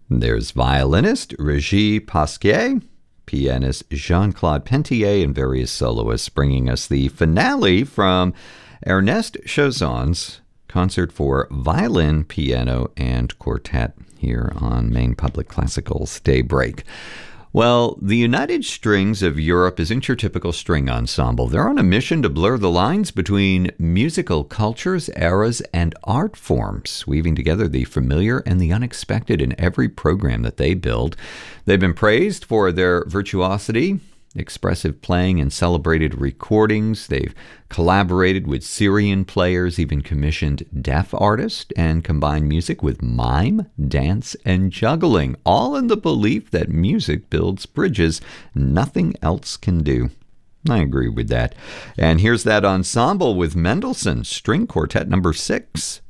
There's violinist Regis Pasquier, pianist Jean-Claude Pentier, and various soloists, bringing us the finale from Ernest Chauson's concert for violin, piano, and quartet here on Maine Public Classical's Daybreak. Well, the United Strings of Europe is Intertypical String Ensemble. They're on a mission to blur the lines between musical cultures, eras, and art forms, weaving together the familiar and the unexpected in every program that they build. They've been praised for their virtuosity, expressive playing, and celebrated recordings. They've collaborated with Syrian players, even commissioned deaf artists, and combined music with mime, dance, and juggling, all in the belief that music builds bridges nothing else can do. I agree with that. And here's that ensemble with Mendelssohn String Quartet number 6,